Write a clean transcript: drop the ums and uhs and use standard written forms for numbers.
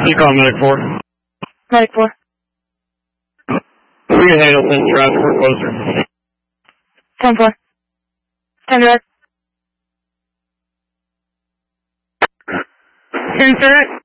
You call Medic 4. Medic 4. We can handle things around the work closer. 10-4. 10 direct. 2-6.